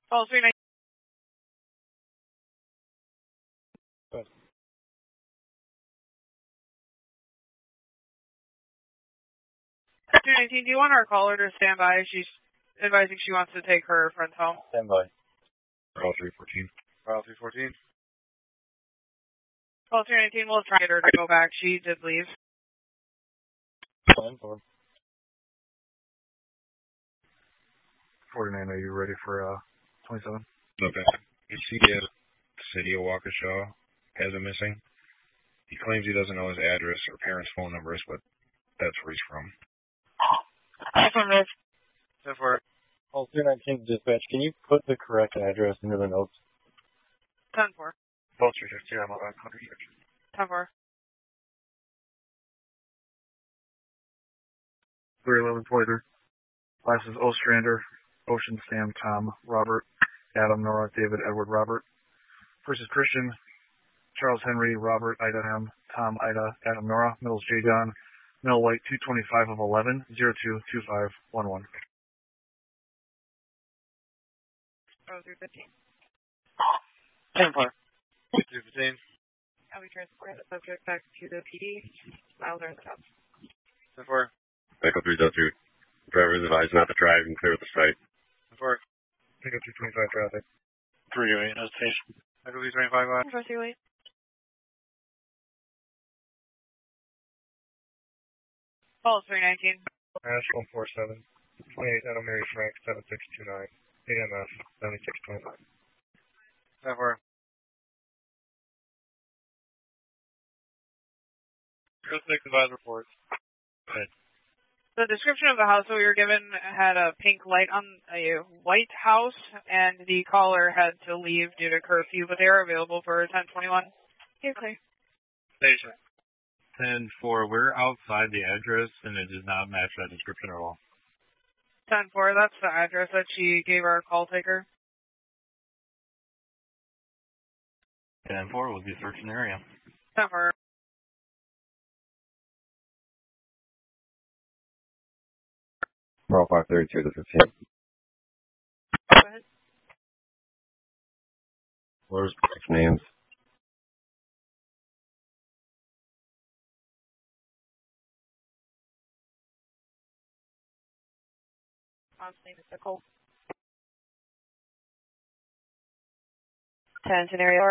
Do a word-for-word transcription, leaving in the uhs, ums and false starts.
Call three nineteen. three nineteen, do you want our caller to stand by? She's advising she wants to take her friends home. Stand by. Call three fourteen. Call three fourteen. Call three nineteen, we'll try to get her to go back. She did leave. Line for forty-nine, are you ready for uh twenty-seven? Okay. You see the city of Waukesha has him missing. He claims he doesn't know his address or parents' phone numbers, but that's where he's from. ten four. Call three nineteen dispatch. Can you put the correct address into the notes? ten four. Call three fifteen, I'm on Hunter six. ten four. three eleven twenty-three. Classes Ostrander, Ocean, Sam, Tom, Robert, Adam, Nora, David, Edward, Robert. First is Christian, Charles Henry, Robert, Ida, M, Tom, Ida, Adam, Nora. Middle's J. John, Middle White, two twenty-five of eleven, zero two two five one one. Oh, three fifteen. ten four. three fifteen. How we transport the subject back to the P D. Miles are in the top. ten four. Echo three oh two. Driver is advised not to drive and clear the site. ten four. Pick up two twenty-five traffic. three oh eight, hesitation. Echo three twenty-five, uh. Proceed. Call three nineteen. Ash one four seven. twenty-eight Anna Mary Frank seven six two nine. A M S seventy-six twenty-five. ten four. Go six advise reports. Okay. The description of the house that we were given had a pink light on a white house, and the caller had to leave due to curfew, but they are available for ten twenty-one. Okay, clear. Station. ten four, we're outside the address, and it does not match that description at all. ten four, that's the address that she gave our call taker. ten four, we'll be searching the area. ten four. Roll five thirty-two to fifteen. Go ahead. Where's names? Mom's name is Nicole. ten scenario.